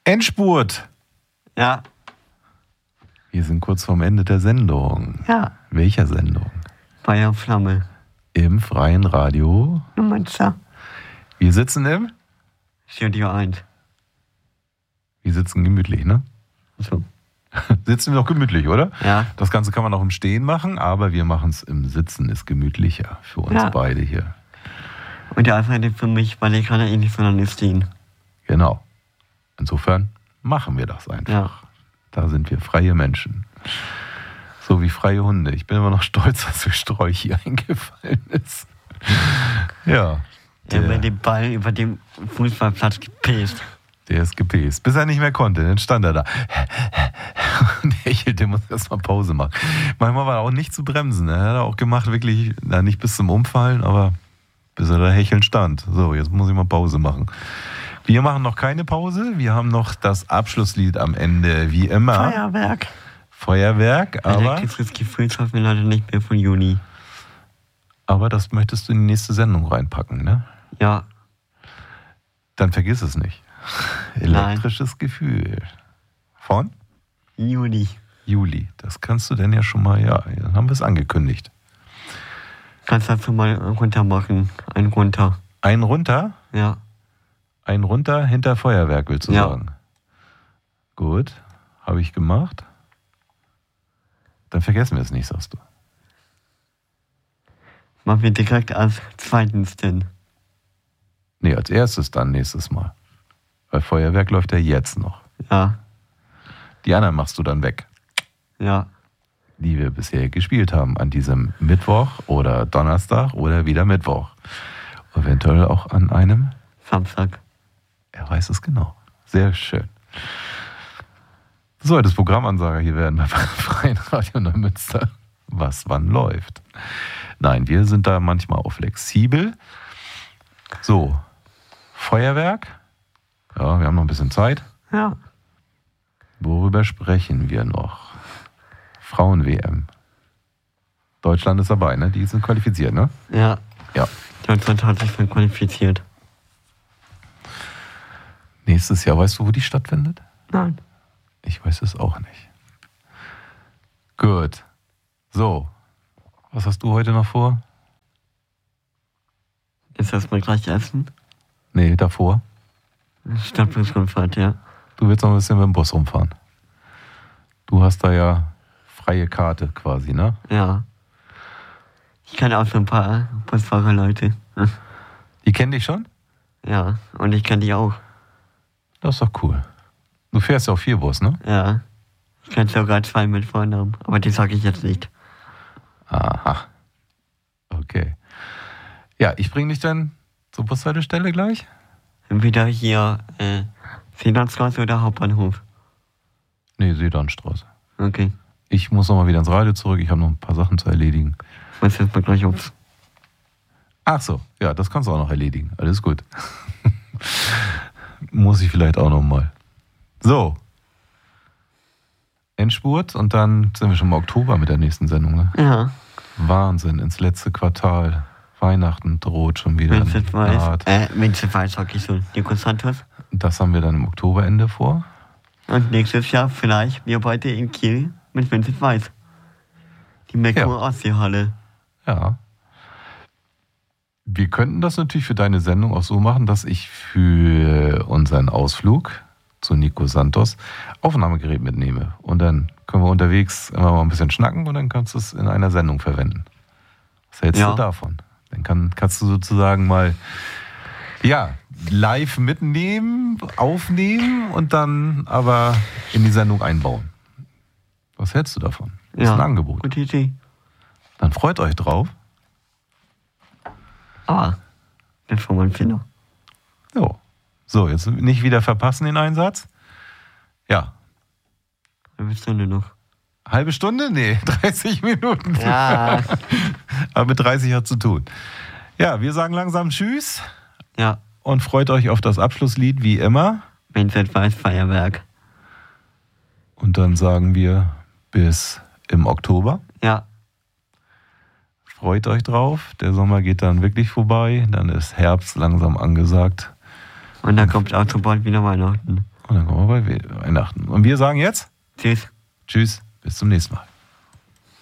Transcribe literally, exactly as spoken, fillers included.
Endspurt. Ja. Wir sind kurz vorm Ende der Sendung. Ja. Welcher Sendung? Feuer und Flamme. Im freien Radio. Nummer. Wir sitzen im? Studio eins. Wir sitzen gemütlich, ne? So. Sitzen wir doch gemütlich, oder? Ja. Das Ganze kann man auch im Stehen machen, aber wir machen es im Sitzen, ist gemütlicher für uns Ja. beide hier. Und der Alfred für mich, weil ich kann ja eh nicht so lange stehen. Genau. Insofern machen wir das einfach. Ja. Da sind wir freie Menschen. So wie freie Hunde. Ich bin immer noch stolz, dass der Sträuch hier eingefallen ist. Ja. Er Der, wird den Ball über dem Fußballplatz gepäst. der ist gepäst. Bis er nicht mehr konnte, dann stand er da. Und hechelte, muss erstmal Pause machen. Manchmal war er auch nicht zu bremsen. Er hat auch gemacht, wirklich, na, nicht bis zum Umfallen, aber bis er da hechelnd stand. So, jetzt muss ich mal Pause machen. Wir machen noch keine Pause. Wir haben noch das Abschlusslied am Ende, wie immer. Feuerwerk. Feuerwerk, aber, Elektrisches Gefühl schaffen wir leider nicht mehr von Juni. aber das möchtest du in die nächste Sendung reinpacken, ne? Ja. Dann vergiss es nicht. Elektrisches Gefühl. Von? Juni. Juli. Das kannst du denn ja schon mal, ja, dann haben wir es angekündigt. Kannst dazu mal runter machen. Ein runter. Ein runter? Ja. Ein runter hinter Feuerwerk, willst du Ja. sagen? Gut, habe ich gemacht. Dann vergessen wir es nicht, sagst du. Machen wir direkt als zweitens denn. Nee, als erstes dann nächstes Mal. Weil Feuerwerk läuft ja jetzt noch. Ja. Die anderen machst du dann weg, Ja. die wir bisher gespielt haben an diesem Mittwoch oder Donnerstag oder wieder Mittwoch. Eventuell auch an einem, Samstag. er weiß es genau. Sehr schön. Soll das Programmansager hier werden beim Freien Radio Neumünster, was wann läuft. Nein, wir sind da manchmal auch flexibel. So, Feuerwerk. Ja, wir haben noch ein bisschen Zeit. Ja. Worüber sprechen wir noch? Frauen-W M. Deutschland ist dabei, ne? Die sind qualifiziert, ne? Ja. Ja. Deutschland hat sich schon qualifiziert. Nächstes Jahr, weißt du, wo die stattfindet? Nein. Ich weiß es auch nicht. Gut. So. Was hast du heute noch vor? Jetzt erstmal gleich essen. Nee, davor. Stadtbusrundfahrt, ja. Du willst noch ein bisschen mit dem Bus rumfahren. Du hast da ja freie Karte quasi, ne? Ja. Ich kenne auch so ein paar Busfahrerleute. Die kennen dich schon? Ja. Und ich kenne die auch. Das ist doch cool. Du fährst ja auch viel Bus, ne? Ja. Ich kenne sogar zwei mit Vornamen. Aber die sage ich jetzt nicht. Aha. Okay. Ja, ich bringe dich dann zur Bushaltestelle gleich. Entweder hier äh, Seelandstraße oder Hauptbahnhof. Nee, Sedanstraße. Okay. Ich muss noch mal wieder ins Radio zurück. Ich habe noch ein paar Sachen zu erledigen. Ich muss jetzt mal gleich aufs. Ach so, ja, das kannst du auch noch erledigen. Alles gut. Muss ich vielleicht auch noch mal. So. Endspurt und dann sind wir schon im Oktober mit der nächsten Sendung. Ne? Ja. Wahnsinn, ins letzte Quartal. Weihnachten droht schon wieder. Vincent Weiss. naht. Äh, Vincent Weiss sag ich so. Nico Santos. Das haben wir dann im Oktoberende vor. Und nächstes Jahr vielleicht wir beide in Kiel mit Vincent Weiss. Die Merkur Ja. Ostseehalle. Ja. Wir könnten das natürlich für deine Sendung auch so machen, dass ich für unseren Ausflug zu Nico Santos Aufnahmegerät mitnehme. Und dann können wir unterwegs immer mal ein bisschen schnacken und dann kannst du es in einer Sendung verwenden. Was hältst Ja. du davon? Dann kann, kannst du sozusagen mal ja, live mitnehmen, aufnehmen und dann aber in die Sendung einbauen. Was hältst du davon? Das ist Ja. ein Angebot. Gute Idee. Dann freut euch drauf. Aber, das war mein Fehler. So. So, jetzt nicht wieder verpassen den Einsatz. Ja. Eine Stunde noch. Halbe Stunde? Nee, dreißig Minuten. Ja. Aber mit dreißig hat zu tun. Ja, wir sagen langsam Tschüss Ja. und freut euch auf das Abschlusslied wie immer. Vincent Weiss Feuerwerk. Und dann sagen wir bis im Oktober. Ja. Freut euch drauf. Der Sommer geht dann wirklich vorbei. Dann ist Herbst langsam angesagt. Und dann kommt auch so bald wieder Weihnachten. Und dann kommen wir bei Weihnachten. Und wir sagen jetzt Tschüss. Tschüss, bis zum nächsten Mal.